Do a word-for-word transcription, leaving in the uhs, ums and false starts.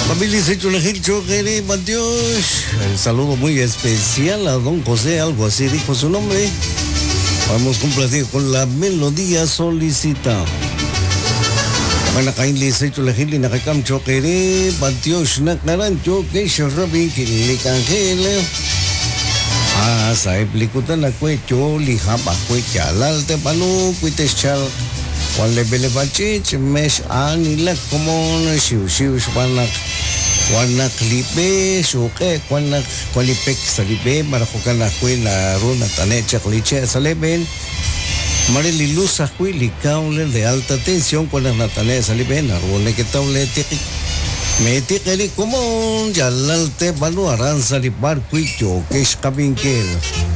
Familia Sechulejil Choquere, Dios. El saludo muy especial a don José, algo así dijo su nombre. Vamos a complacer con la melodía solicita. Bueno, Kainli Sechulejil, Nakakam Choquere, Dios, Nakarancho, que Sharabin, que le cangele. Ah, sa iplikutan na kwe choli haba kwe chalal te panu kuite chal. Wale bele bachich mesh anila komon shiu shiu shpanak. Wanak lipe shuke wanak kwalipek salibe marakukan na kwe na runa tanecha kliche saleben. Marili luz a kwe likaule de alta tensión kwanak na tane salibe na runa que taule tikik. Meti kali komon jalal te panu aranza li bar kuicho que es kabinkel.